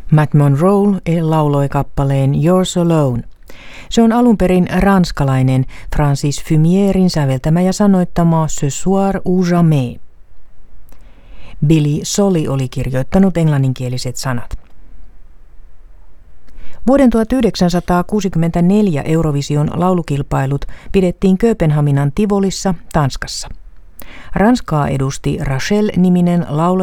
Matt Monroe lauloi kappaleen You're So Alone. Se on alun perin ranskalainen Francis Fumierin säveltämä ja sanoittama Ce soir ou jamais. Billy Solly oli kirjoittanut englanninkieliset sanat. Vuoden 1964 Eurovision laulukilpailut pidettiin Kööpenhaminan Tivolissa, Tanskassa. Ranskaa edusti Rachel-niminen laulaja